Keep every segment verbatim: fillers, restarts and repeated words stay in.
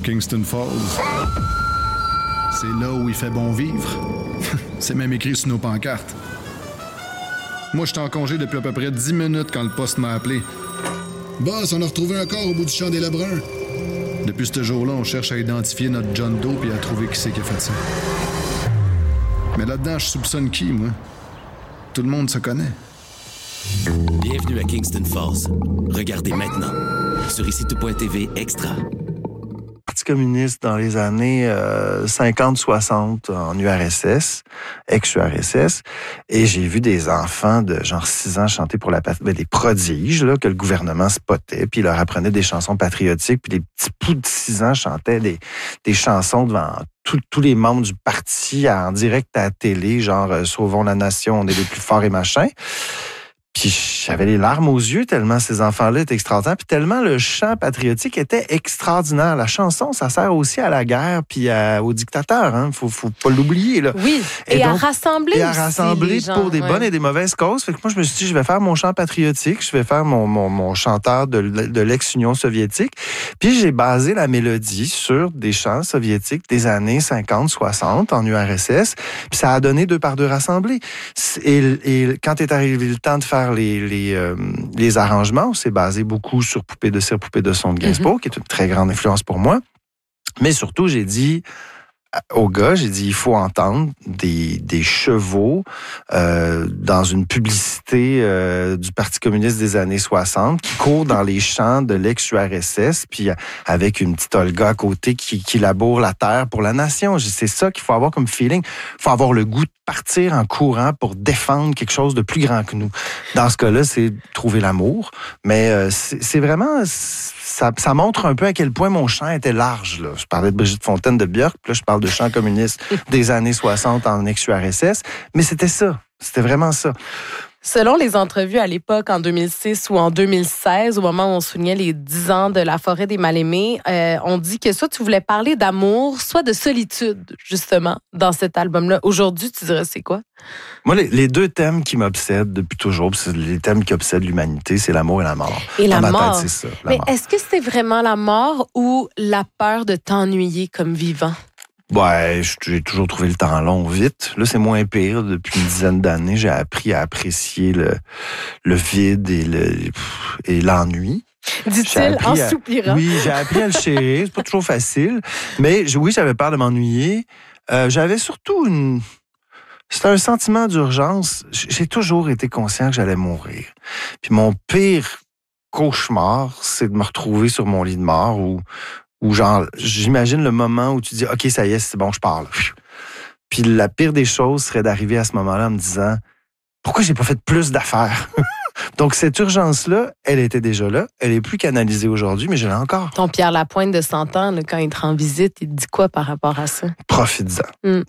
Kingston Falls. C'est là où il fait bon vivre. C'est même écrit sur nos pancartes. Moi, j'étais en congé depuis à peu près dix minutes quand le poste m'a appelé. Boss, on a retrouvé un corps au bout du champ des Lebrun. Depuis ce jour-là, on cherche à identifier notre John Doe et à trouver qui c'est qui a fait ça. Mais là-dedans, je soupçonne qui, moi? Tout le monde se connaît. Bienvenue à Kingston Falls. Regardez maintenant sur ici tout point t v Extra. Parti communiste dans les années euh, cinquante soixante en U R S S, ex-U R S S, et j'ai vu des enfants de genre six ans chanter pour la patrie, ben, des prodiges là, que le gouvernement spottait, puis ils leur apprenait des chansons patriotiques, puis des petits poux de six ans chantaient des, des chansons devant tous, tous les membres du parti en direct à la télé, genre euh, « Sauvons la nation, on est les plus forts » et machin. Puis j'avais les larmes aux yeux tellement ces enfants-là étaient extraordinaires, puis tellement le chant patriotique était extraordinaire. La chanson, ça sert aussi à la guerre puis à, aux dictateurs, hein. Faut, faut pas l'oublier, là. Oui, et, et donc, à rassembler Et à aussi rassembler les gens, pour des ouais. bonnes et des mauvaises causes. Fait que moi, je me suis dit, je vais faire mon chant patriotique, je vais faire mon, mon, mon chanteur de, de l'ex-Union soviétique. Puis j'ai basé la mélodie sur des chants soviétiques des années cinquante soixante en U R S S. Puis ça a donné deux par deux rassemblés. Et, et quand est arrivé le temps de faire les, les, euh, les arrangements, on s'est basé beaucoup sur Poupée de cire, Poupée de son de Gainsbourg, mm-hmm. qui est une très grande influence pour moi. Mais surtout, j'ai dit au gars, j'ai dit, il faut entendre des, des chevaux euh, dans une publicité euh, du Parti communiste des années soixante qui courent dans les champs de l'ex-U R S S, puis avec une petite Olga à côté qui, qui laboure la terre pour la nation. C'est ça qu'il faut avoir comme feeling. Il faut avoir le goût de partir en courant pour défendre quelque chose de plus grand que nous. Dans ce cas-là, c'est trouver l'amour. Mais euh, c'est, c'est vraiment... Ça, ça montre un peu à quel point mon champ était large. Là. Je parlais de Brigitte Fontaine de Björk, puis là, je parle de chant communiste des années soixante en ex-U R S S. Mais c'était ça. C'était vraiment ça. Selon les entrevues à l'époque, en deux mille six ou en deux mille seize, au moment où on soulignait les dix ans de la forêt des Mal-Aimés, euh, on dit que soit tu voulais parler d'amour, soit de solitude, justement, dans cet album-là. Aujourd'hui, tu dirais c'est quoi? Moi, les, les deux thèmes qui m'obsèdent depuis toujours, c'est les thèmes qui obsèdent l'humanité, c'est l'amour et la mort. Et la dans mort. ma tête, c'est ça. Mais mort. est-ce que c'est vraiment la mort ou la peur de t'ennuyer comme vivant? Ouais, j'ai toujours trouvé le temps long vite. Là, c'est moins pire. Depuis une dizaine d'années, j'ai appris à apprécier le, le vide et, le, et l'ennui. Dit-il en à, soupirant. Oui, j'ai appris à le chérir. C'est pas toujours facile. Mais oui, j'avais peur de m'ennuyer. Euh, j'avais surtout une... C'était un sentiment d'urgence. J'ai toujours été conscient que j'allais mourir. Puis mon pire cauchemar, c'est de me retrouver sur mon lit de mort où... Ou genre, j'imagine le moment où tu dis « OK, ça y est, c'est bon, je pars. » Puis la pire des choses serait d'arriver à ce moment-là en me disant « Pourquoi j'ai pas fait plus d'affaires? » Donc, cette urgence-là, elle était déjà là. Elle est plus canalisée aujourd'hui, mais je l'ai encore. Ton Pierre Lapointe de cent ans, là, quand il te rend visite, il te dit quoi par rapport à ça? Profites-en. Mm.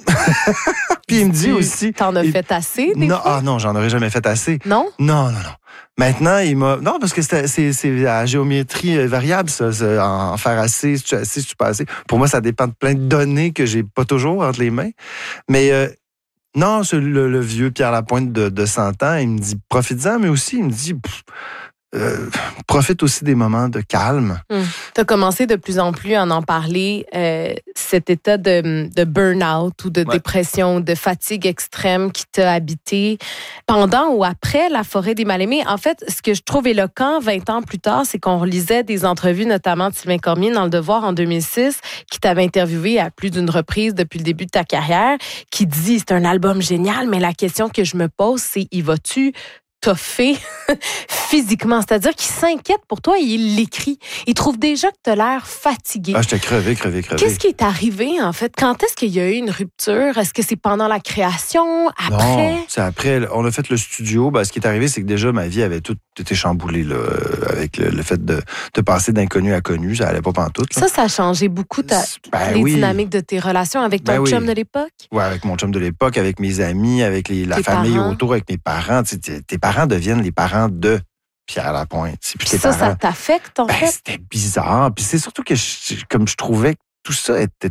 Puis il me dit aussi... T'en as il... fait assez, des non, fois? Ah non, j'en aurais jamais fait assez. Non? Non, non, non. Maintenant, il m'a... Non, parce que c'est, c'est, c'est à géométrie variable, ça. C'est en faire assez, si tu assez, si tu pas assez. Pour moi, ça dépend de plein de données que j'ai pas toujours entre les mains. Mais euh, non, c'est le, le vieux Pierre Lapointe de, de cent ans, il me dit « Profite-en », mais aussi, il me dit... Pff, Euh, profite aussi des moments de calme. Hum. Tu as commencé de plus en plus à en parler, euh, cet état de, de burn-out ou de ouais. dépression, de fatigue extrême qui t'a habité pendant ou après la forêt des Mal-Aimés. En fait, ce que je trouve éloquent vingt ans plus tard, c'est qu'on relisait des entrevues, notamment de Sylvain Cormier dans Le Devoir en deux mille six, qui t'avait interviewé à plus d'une reprise depuis le début de ta carrière, qui dit « C'est un album génial, mais la question que je me pose, c'est y vas-tu toffer physiquement, c'est-à-dire qu'il s'inquiète pour toi et il l'écrit. Il trouve déjà que tu as l'air fatigué. Ah, j'étais crevé, crevé, crevé. Qu'est-ce qui est arrivé, en fait? Quand est-ce qu'il y a eu une rupture? Est-ce que c'est pendant la création? Après? Non, c'est après. On a fait le studio. Ben, ce qui est arrivé, c'est que déjà, ma vie avait tout été chamboulée là, avec le, le fait de, de passer d'inconnu à connu. Ça allait pas pantoute. Là. Ça, ça a changé beaucoup ta, ben, les oui. dynamiques de tes relations avec ton ben, chum oui. de l'époque? Oui, avec mon chum de l'époque, avec mes amis, avec les, la tes famille parents. autour, avec mes parents. Tu sais, tes parents deviennent les parents de Pierre Lapointe. Puis Puis tes ça, parents, ça t'affecte, en ben, fait? C'était bizarre. Puis c'est surtout que, je, comme je trouvais que tout ça était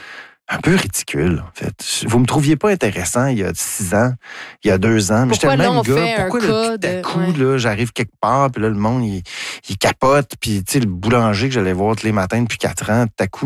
un peu ridicule, en fait. Vous me trouviez pas intéressant il y a six ans, il y a deux ans. Mais pourquoi j'étais le là, même on gars. fait Pourquoi un là, cas tout à de... coup, ouais. là, j'arrive quelque part, puis là, le monde, il, il capote. Puis, tu sais, le boulanger que j'allais voir tous les matins depuis quatre ans, tout à coup,